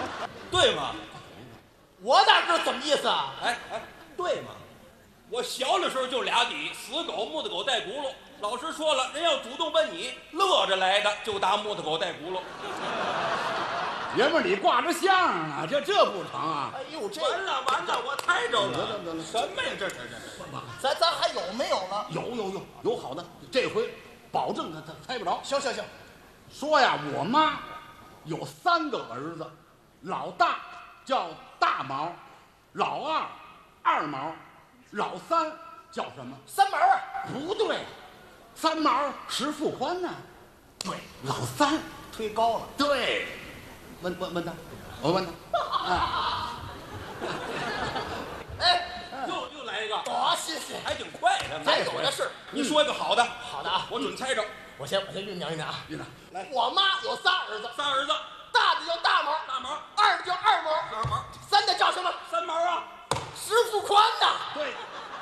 对吗？ 我哪知道怎么意思啊？ 哎，对吗？我小的时候就俩底，死狗、木头狗带轱辘。老师说了，人要主动问你，乐着来的就打木头狗带轱辘。 爷们儿，你挂着相啊，这不成啊！ 哎呦，这完了，我猜着了。 得了什么呀？这咱还有没有了？ 有好的，这回保证他猜不着。 行， 说呀，我妈有3个儿子，老大叫大毛，老二二毛，老三叫什么？ 三毛啊？ 不对，三毛石富宽呢？对，老三推高了。 对，问他，我问他。 哎， 又来一个， 好，谢谢。 还挺快的。 咱有的是。 你说一个好的， 好的啊， 我准猜着。 我先酝酿啊。 院长， 来， 我妈有仨儿子， 仨儿子， 大的叫大毛， 大毛， 二的叫二毛， 二毛， 三的叫什么？ 三毛啊。 石富宽呐。 对，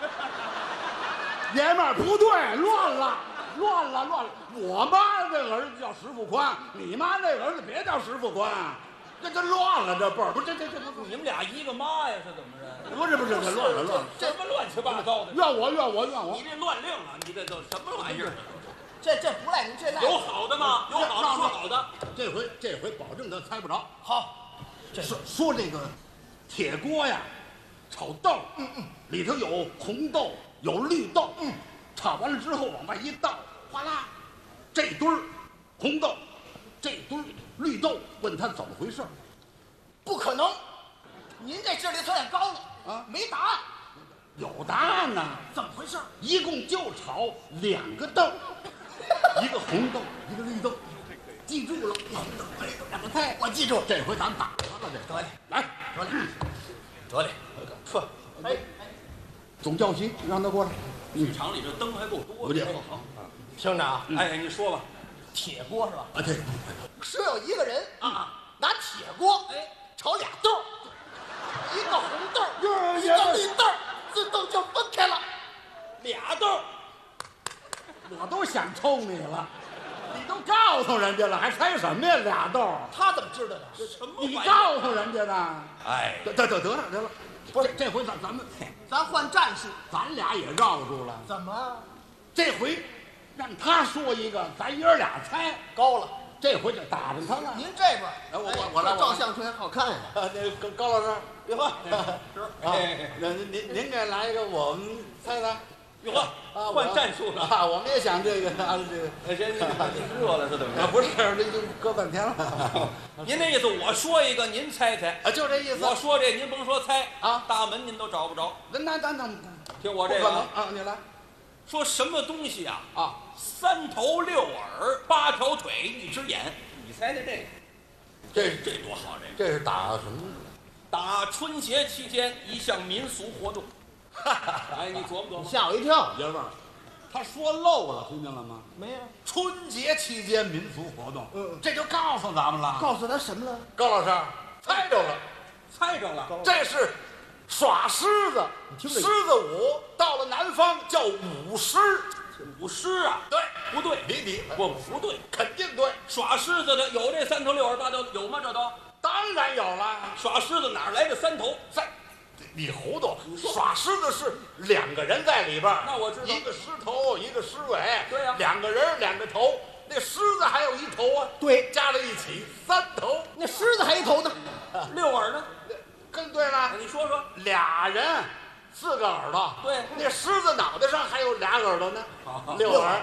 爷们儿不对，乱了。我妈这个儿子叫石富宽，你妈那个儿子别叫石富宽，这乱了，这辈儿不这你们俩一个妈呀？是怎么着？ 不是，这乱了。 什么乱七八糟的？ 怨我！ 你这乱令啊！你这都什么玩意儿？ 这不赖您，这赖有好的吗？有好的说好的。 这回保证他猜不着。 好。 说这个铁锅呀，炒豆，里头有红豆，有绿豆，炒完了之后往外一倒，哗啦，这堆儿红豆，这堆儿绿豆，问他怎么回事？ 不可能，您这智力有点高了啊， 没答案。 有答案呢。 怎么回事？ 一共就炒2个豆，一个红豆，一个绿豆，记住了。2个菜， 我记住。 这回咱打他了，这得嘞， 来， 得嘞，呵， 哎， 总教习让他过来。 剧场里这灯还够多的。 有点好。 听着啊， 哎，你说吧。 铁锅是吧？ 啊，对， 是有一个人啊， 拿铁锅炒俩豆，一个红豆，一个绿豆，自动就分开了。 俩豆， 我都想抽你了，你都告诉人家了，还猜什么呀？2豆， 他怎么知道的？ 什么你玩意儿？ 告诉人家的。 哎， 得了，不是这回咱换战术。 咱俩也绕住了。 怎么这回让他说一个，咱爷俩猜。 高了？ 这回就打着他了。 您这边， 我来照相片好看呀。 那高老师， 别喝， 那您给来一个，我们猜猜。 哟呵，换战术了。 啊，我们也想这个啊，这个。 哎，谁热了是怎么着？ 不是，这就搁半天了。 您那意思，我说一个，您猜猜。 啊，就这意思。 我说这，您甭说猜啊， 大门您都找不着。 那听我这个啊，你来。 说什么东西啊？ 啊 ，3头6耳8条腿1只眼，你猜猜这个？这多好！ 这是打什么？ 打春节期间一项民俗活动。哎，你琢磨琢磨。 吓我一跳。 爷们儿，他说漏了，听见了吗？ 没有。 春节期间民俗活动，这就告诉咱们了。 告诉他什么了？ 高老师猜着了， 猜着了。 这是耍狮子，狮子舞，到了南方叫舞狮。 舞狮啊？ 对， 不对， 你不对， 肯定对。 耍狮子的有这3头6耳8条，有吗？这都当然有了。 耍狮子哪来的3头？ 你糊涂！耍狮子是2个人在里边， 那我知道， 一个狮头，一个狮尾。 对呀 ，2个人2个头，那狮子还有1头啊。 对， 加在一起3头。 那狮子还一头呢 ，6耳呢？ 更对了。 你说说 ，2人4个耳朵。 对， 那狮子脑袋上还有俩耳朵呢，6耳。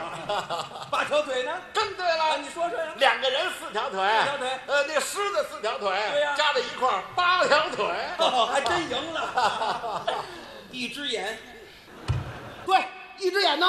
8条腿呢？ 更对了。 你说说呀。 2个人4条腿。4 条腿。 那狮子4条腿。 对呀。 加在一块儿8条腿。 还真赢了。1只眼。 对，1只眼呢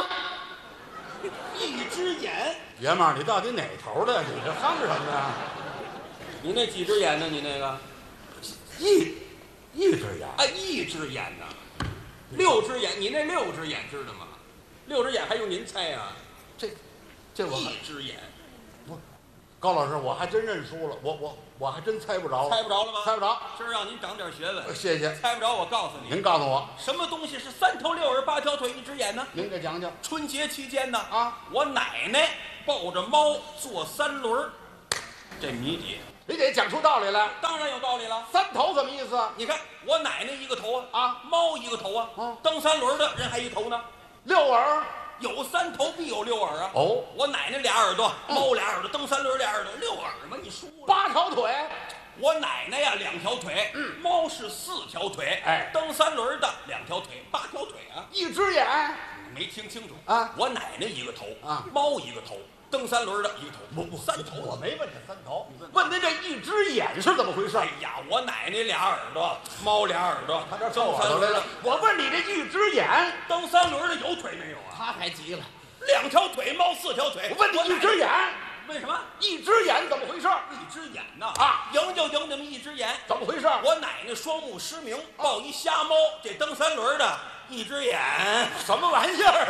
？1只眼。 爷们儿，你到底哪头的？你这夯什么呀？ 你那几只眼呢？你那个？ 一只眼。 哎，1只眼呢？6只眼，你那6只眼知道吗？6只眼还用您猜啊？ 这我 1只眼。 不，高老师，我还真认输了，我还真猜不着。 猜不着了吗？ 猜不着。 今儿让您长点学问。 谢谢。 猜不着，我告诉你。 您告诉我， 什么东西是3头6耳8条腿1只眼呢？ 您给讲讲。 春节期间呢， 啊， 我奶奶抱着猫坐3轮，这谜底你得讲出道理来。 当然有道理了。 三头什么意思？ 你看我奶奶一个头啊猫一个头啊，蹬三轮的人还一头呢。 六耳。 有三头必有六耳啊！ 哦， 我奶奶俩耳朵，猫俩耳朵，蹬三轮俩耳朵，六耳嘛，你输了。 八条腿。 我奶奶呀2条腿，猫是4条腿， 哎， 蹬三轮的2条腿，8条腿啊！ 一只眼。 没听清楚啊！ 我奶奶一个头啊， 猫一个头，蹬三轮的一个头， 不 3头。 我没问这3头，问您这一只眼是怎么回事？ 哎呀，我奶奶俩耳朵，猫俩耳朵， 他这蹬三轮的。 我问你这一只眼， 蹬三轮的有腿没有啊？ 他还急了。 2条腿，猫4条腿。 我问你一只眼， 为什么？ 一只眼怎么回事？ 一只眼呐啊， 赢就赢那么一只眼， 怎么回事？ 我奶奶双目失明，抱一瞎猫，这蹬三轮的一只眼， 什么玩意儿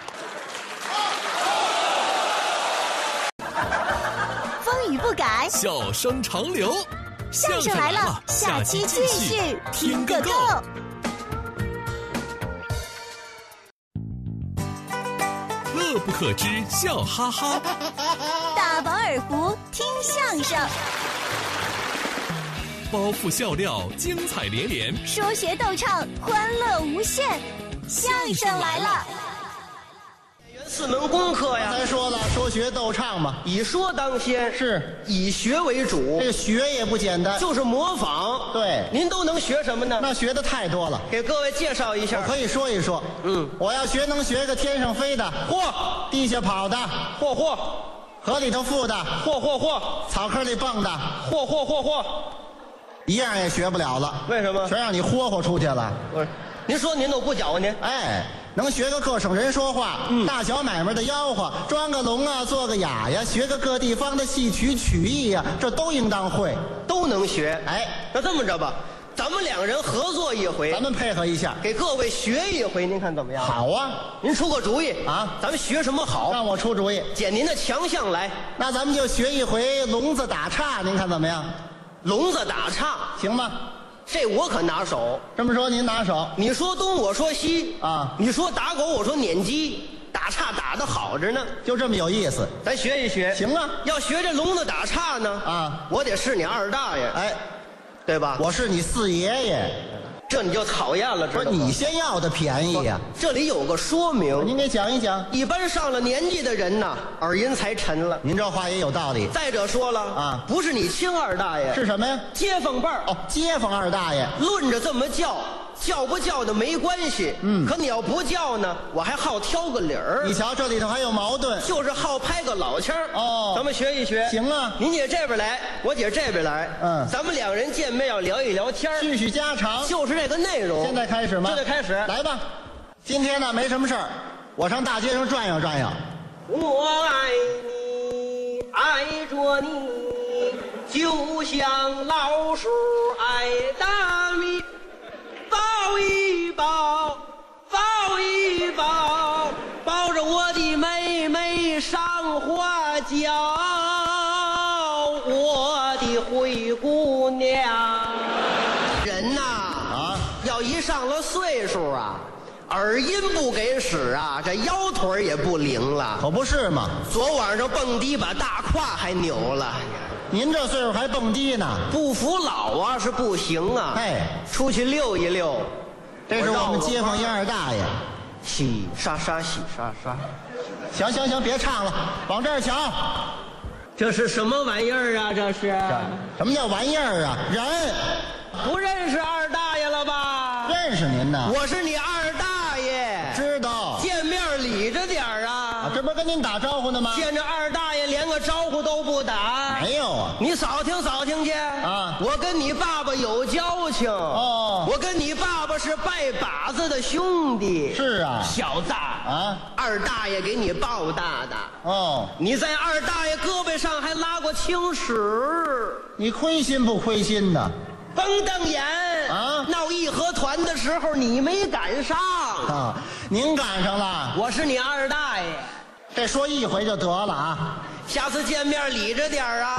啊？风雨不改， 笑声长流。 相声来了，下期继续听个够。 乐不可支，笑哈哈。 大饱耳福，听相声。 包袱笑料，精彩连连。 说学逗唱，欢乐无限。相声来了。 4门功课呀， 咱说了，说学逗唱嘛， 以说当先， 是以学为主。 这个学也不简单， 就是模仿。 对， 您都能学什么呢？ 那学的太多了， 给各位介绍一下。 我可以说一说。我要学能学个天上飞的， 嚯； 地下跑的， 嚯； 河里头浮的， 嚯； 草坑里蹦的， 嚯。 一样也学不了了。 为什么？ 全让你霍出去了。 不是，您说您都不搅和您。 哎。 能学个各省人说话，大小买卖的吆喝，装个聋啊，做个哑呀，学个各地方的戏曲曲艺呀，这都应当会， 都能学。 哎， 那这么着吧，咱们2人合作一回， 咱们配合一下， 给各位学一回，您看怎么样？ 好啊， 您出个主意啊， 咱们学什么好？ 让我出主意， 捡您的强项来。 那咱们就学一回聋子打岔，您看怎么样？ 聋子打岔行吗？ 这我可拿手。 这么说您拿手， 你说东我说西啊， 你说打狗我说撵鸡，打岔打得好着呢， 就这么有意思。 咱学一学。 行啊， 要学这聋子打岔呢啊， 我得是你二大爷， 哎， 对吧？ 我是你四爷爷， 这你就讨厌了，知道吗？ 不是你先要的便宜呀。 这里有个说明， 您给讲一讲。 一般上了年纪的人呐，耳音才沉了。 您这话也有道理。 再者说了啊， 不是你亲二大爷， 是什么呀？ 街坊辈儿。 哦，街坊二大爷。 论着这么叫。 叫不叫的没关系，可你要不叫呢，我还好挑个理儿。 你瞧，这里头还有矛盾， 就是好拍个老腔儿。 哦， 咱们学一学。 行啊， 您姐这边来，我姐这边来。咱们2人见面要聊一聊天， 叙叙家常， 就是这个内容。 现在开始吗？ 现在开始， 来吧。今天呢没什么事儿，我上大街上转悠转悠。 我爱你，爱着你，就像老鼠爱大米。 抱一抱，抱一抱，抱着我的妹妹上花轿，我的灰姑娘。人呐，要一上了岁数啊，耳音不给使啊，这腰腿也不灵了。 可不是嘛， 昨晚上蹦迪把大胯还扭了。 您这岁数还蹦迪呢？ 不服老啊是不行啊！ 哎， 出去溜一溜。 这是我们街坊一二大爷。 洗刷刷，洗刷刷。 行，别唱了，往这儿瞧。 这是什么玩意儿啊？这是？ 什么叫玩意儿啊？人。 不认识二大爷了吧？ 认识您呢。 我是你二大爷。 知道。 见面礼着点儿啊！ 这不是跟您打招呼呢吗？ 见着二大爷连个招呼都不打。 没有啊。 你扫听扫听去啊！ 我跟你爸爸有交情哦。 我跟你爸爸是拜把子的兄弟。 是啊。 小子啊， 二大爷给你抱大的。 哦。 你在二大爷胳膊上还拉过青史。 你亏心不亏心呢？ 甭瞪眼啊！ 闹义和团的时候你没赶上啊，您赶上了。 我是你二大爷。 这说一回就得了啊， 下次见面理着点啊。